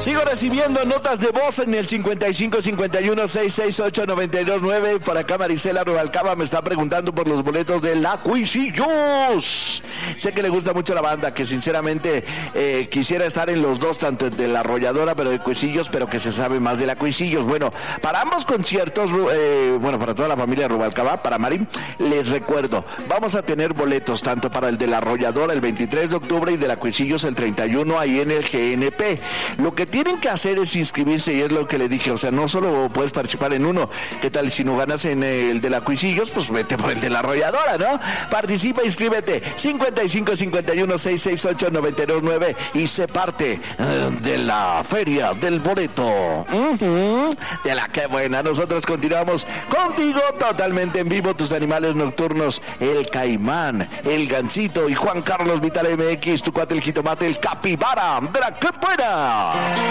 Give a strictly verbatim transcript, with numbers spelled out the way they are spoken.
Sigo recibiendo notas de voz en el cincuenta y cinco cincuenta y uno sesenta y seis ocho noventa y dos nueve. Por acá Marisela Rubalcaba me está preguntando por los boletos de La Cuisillos. Sé que le gusta mucho la banda, que sinceramente eh, quisiera estar en los dos, tanto de La Arrolladora, pero de Cuisillos, pero que se sabe más de La Cuisillos. Bueno, para ambos conciertos, eh, bueno, para toda la familia Rubalcaba, para Mari, les recuerdo, vamos a tener boletos tanto para el de La Arrolladora el veintitrés de octubre y de La Cuisillos el treinta y uno ahí en el G N P. Lo que tienen que hacer es inscribirse, y es lo que le dije, o sea, no solo puedes participar en uno. ¿Qué tal si no ganas en el de La Cuisillos? Pues vete por el de La Arrolladora, ¿no? Participa, inscríbete, cincuenta y cinco cincuenta y uno sesenta y seis ocho noventa y dos nueve, y sé parte uh, de la feria del boleto. Uh-huh. De la que buena. Nosotros continuamos contigo totalmente en vivo, tus animales nocturnos, el Caimán, el Gansito y Juan Carlos Vital M X, tu cuate el Jitomate, el Capibara. De la que buena.